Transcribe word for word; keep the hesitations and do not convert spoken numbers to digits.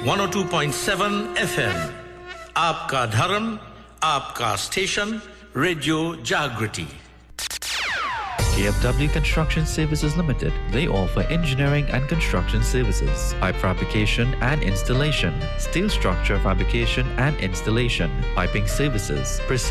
one oh two point seven F M. आपका धर्म, आपका स्टेशन, रेडियो जागृति. K F W Construction Services Limited. They offer engineering and construction services, pipe fabrication and installation, steel structure fabrication and installation, piping services, precision